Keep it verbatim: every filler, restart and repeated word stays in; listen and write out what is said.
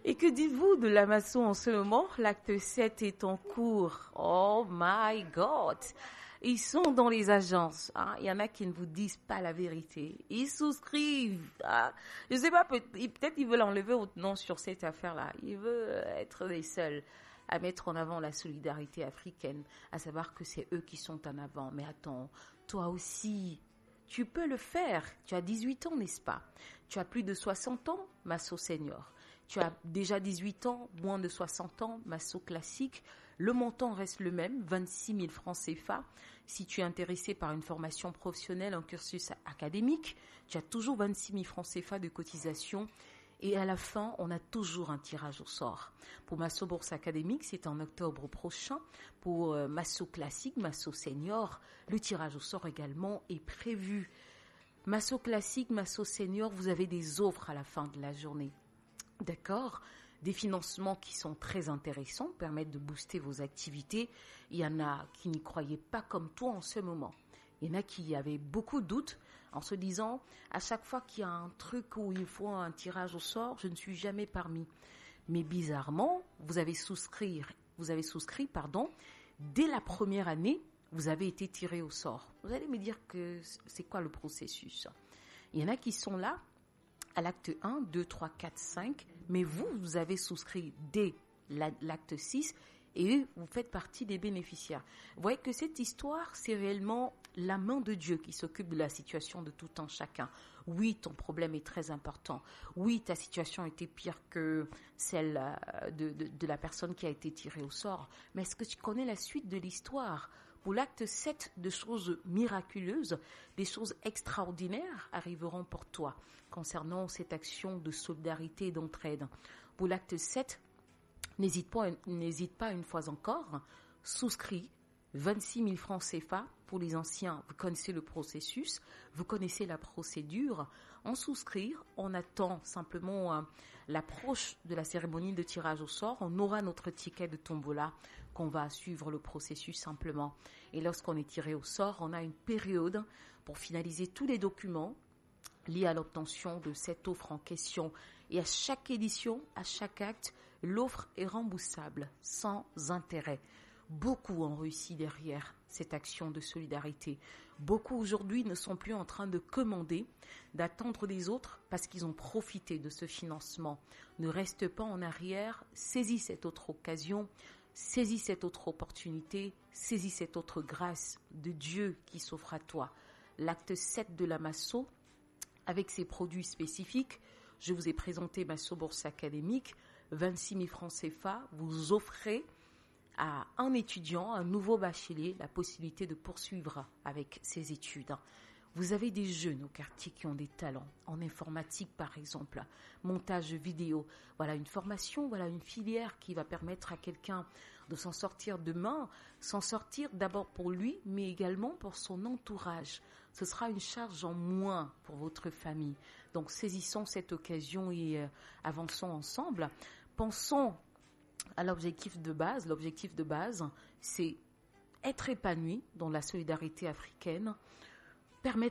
Et que dites-vous de la maçon en ce moment? L'acte sept est en cours. Oh my God! Ils sont dans les agences. Hein. Il y en a qui ne vous disent pas la vérité. Ils souscrivent. Hein. Je ne sais pas, peut-être ils veulent enlever votre nom sur cette affaire-là. Ils veulent être les seuls à mettre en avant la solidarité africaine, à savoir que c'est eux qui sont en avant. Mais attends, toi aussi, tu peux le faire. Tu as dix-huit ans, n'est-ce pas? Tu as plus de soixante ans, Masso Senior. Tu as déjà dix-huit ans, moins de soixante ans, Masso Classique. Le montant reste le même, vingt-six mille francs C F A. Si tu es intéressé par une formation professionnelle, un cursus académique, tu as toujours vingt-six mille francs C F A de cotisation. Et à la fin, on a toujours un tirage au sort. Pour Masso Bourse Académique, c'est en octobre prochain. Pour euh, Masso Classique, Masso Senior, le tirage au sort également est prévu. Masso Classique, Masso Senior, vous avez des offres à la fin de la journée. D'accord? Des financements qui sont très intéressants, permettent de booster vos activités. Il y en a qui n'y croyaient pas comme toi en ce moment. Il y en a qui avaient beaucoup de doutes en se disant, à chaque fois qu'il y a un truc où il faut un tirage au sort, je ne suis jamais parmi. Mais bizarrement, vous avez souscrit, vous avez souscrit, pardon, dès la première année, vous avez été tiré au sort. Vous allez me dire que c'est quoi le processus? Il y en a qui sont là, à l'acte un, deux, trois, quatre, cinq, mais vous, vous avez souscrit dès l'acte six et vous faites partie des bénéficiaires. Vous voyez que cette histoire, c'est réellement la main de Dieu qui s'occupe de la situation de tout un chacun. Oui, ton problème est très important. Oui, ta situation était pire que celle de, de, de la personne qui a été tirée au sort. Mais est-ce que tu connais la suite de l'histoire? Pour l'acte sept, de choses miraculeuses, des choses extraordinaires arriveront pour toi concernant cette action de solidarité et d'entraide. Pour l'acte sept, n'hésite pas, n'hésite pas une fois encore, souscris vingt-six mille francs C F A pour les anciens. Vous connaissez le processus, vous connaissez la procédure. En souscrire, on attend simplement euh, l'approche de la cérémonie de tirage au sort. On aura notre ticket de tombola qu'on va suivre le processus simplement. Et lorsqu'on est tiré au sort, on a une période pour finaliser tous les documents liés à l'obtention de cette offre en question. Et à chaque édition, à chaque acte, l'offre est remboursable sans intérêt. Beaucoup ont réussi derrière cette action de solidarité. Beaucoup aujourd'hui ne sont plus en train de commander, d'attendre des autres parce qu'ils ont profité de ce financement. Ne reste pas en arrière, saisis cette autre occasion, saisis cette autre opportunité, saisis cette autre grâce de Dieu qui s'offre à toi. L'acte sept de la Masso, avec ses produits spécifiques, je vous ai présenté Masso Bourse Académique, vingt-six mille francs C F A, vous offrez à un étudiant, un nouveau bachelier, la possibilité de poursuivre avec ses études. Vous avez des jeunes au quartier qui ont des talents, en informatique par exemple, montage vidéo. Voilà une formation, voilà une filière qui va permettre à quelqu'un de s'en sortir demain, s'en sortir d'abord pour lui, mais également pour son entourage. Ce sera une charge en moins pour votre famille. Donc saisissons cette occasion et euh, avançons ensemble. Pensons à l'objectif de base. L'objectif de base, c'est être épanoui dans la solidarité africaine, permettre